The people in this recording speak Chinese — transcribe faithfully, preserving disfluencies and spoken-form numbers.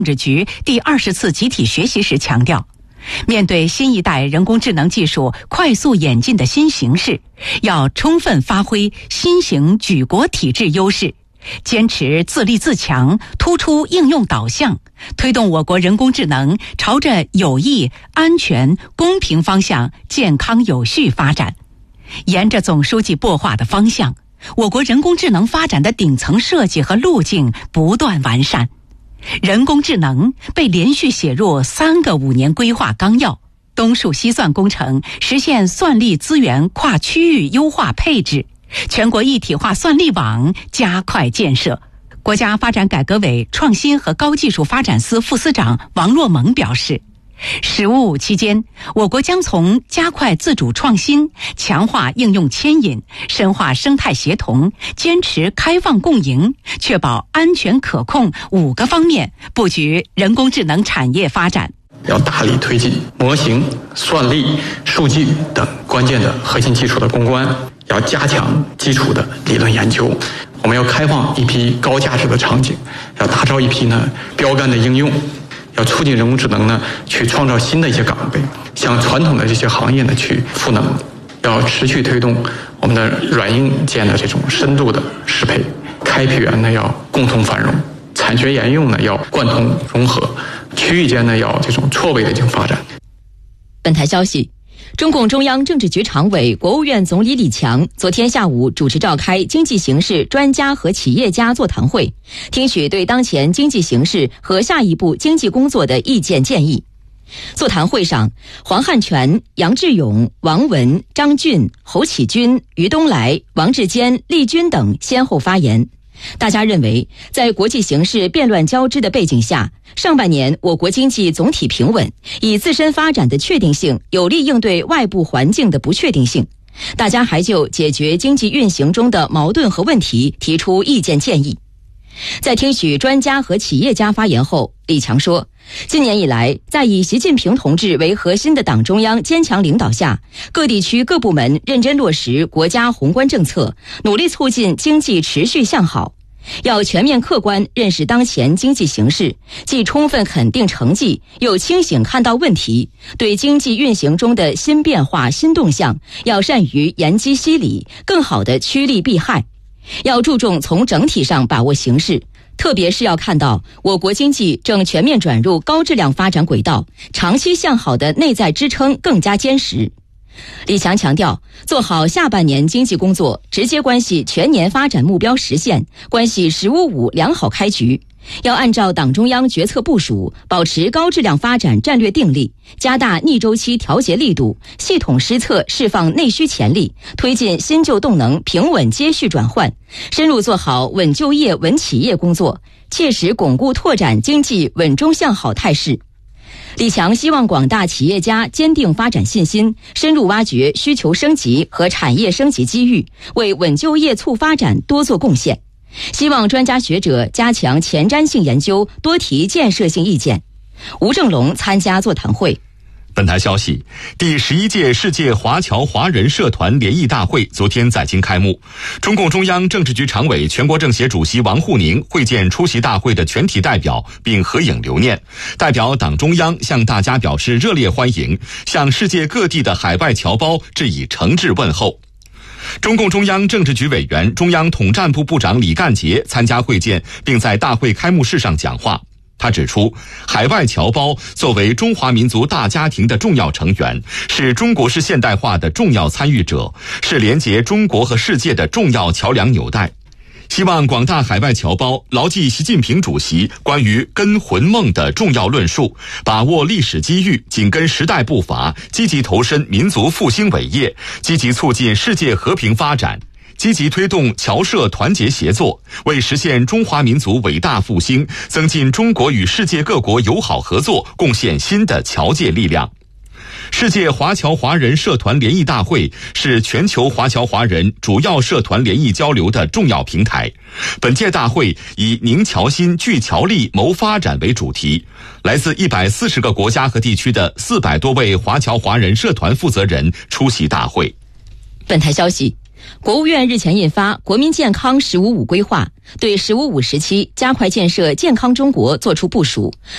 政治局第二十次集体学习时强调，面对新一代人工智能技术快速演进的新形势，要充分发挥新型举国体制优势，坚持自立自强，突出应用导向，推动我国人工智能朝着有益、安全、公平方向健康有序发展。沿着总书记擘画的方向，我国人工智能发展的顶层设计和路径不断完善。人工智能被连续写入三个五年规划纲要，东数西算工程实现算力资源跨区域优化配置，全国一体化算力网加快建设。国家发展改革委创新和高技术发展司副司长王若萌表示，十五五期间，我国将从加快自主创新、强化应用牵引、深化生态协同、坚持开放共赢、确保安全可控五个方面布局人工智能产业发展。 要大力推进模型、算力、数据等关键的核心技术的攻关，要加强基础的理论研究。我们要开放一批高价值的场景，要打造一批呢标杆的应用。要促进人工智能呢，去创造新的一些岗位，向传统的这些行业呢去赋能。要持续推动我们的软硬件的这种深度的适配，开辟源呢要共同繁荣，产学研用呢要贯通融合，区域间呢要这种错位的进行发展。 本台消息，中共中央政治局常委、国务院总理李强昨天下午主持召开经济形势专家和企业家座谈会，听取对当前经济形势和下一步经济工作的意见建议。座谈会上，黄汉全、杨志勇、王文、张俊、侯启军、于东来、王志坚、厉军等先后发言。大家认为，在国际形势变乱交织的背景下，上半年我国经济总体平稳，以自身发展的确定性有力应对外部环境的不确定性。大家还就解决经济运行中的矛盾和问题提出意见建议。在听取专家和企业家发言后，李强说，今年以来，在以习近平同志为核心的党中央坚强领导下，各地区各部门认真落实国家宏观政策，努力促进经济持续向好。要全面客观认识当前经济形势，既充分肯定成绩，又清醒看到问题，对经济运行中的新变化、新动向，要善于研机析理，更好地趋利避害。要注重从整体上把握形势，特别是要看到我国经济正全面转入高质量发展轨道，长期向好的内在支撑更加坚实。李强强调，做好下半年经济工作，直接关系全年发展目标实现，关系十五五良好开局。要按照党中央决策部署，保持高质量发展战略定力，加大逆周期调节力度，系统施策释放内需潜力，推进新旧动能平稳接续转换，深入做好稳就业、稳企业工作，切实巩固拓展经济稳中向好态势。李强希望广大企业家坚定发展信心，深入挖掘需求升级和产业升级机遇，为稳就业促发展多做贡献。希望专家学者加强前瞻性研究，多提建设性意见。吴正龙参加座谈会。 本台消息，第十一届世界华侨华人社团联谊大会昨天在京开幕。中共中央政治局常委、全国政协主席王沪宁会见出席大会的全体代表，并合影留念。代表党中央向大家表示热烈欢迎，向世界各地的海外侨胞致以诚挚问候。中共中央政治局委员、中央统战部部长李干杰参加会见，并在大会开幕式上讲话。他指出，海外侨胞作为中华民族大家庭的重要成员，是中国式现代化的重要参与者，是连结中国和世界的重要桥梁纽带。希望广大海外侨胞牢记习近平主席关于根魂梦的重要论述，把握历史机遇，紧跟时代步伐，积极投身民族复兴伟业，积极促进世界和平发展，积极推动侨社团结协作，为实现中华民族伟大复兴，增进中国与世界各国友好合作贡献新的侨界力量。世界华侨华人社团联谊大会是全球华侨华人主要社团联谊交流的重要平台。本届大会以凝侨心、聚侨力、谋发展为主题，来自一百四十个国家和地区的四百多位华侨华人社团负责人出席大会。 本台消息，国务院日前印发《国民健康“十五五”规划》，对“十五五”时期加快建设健康中国作出部署，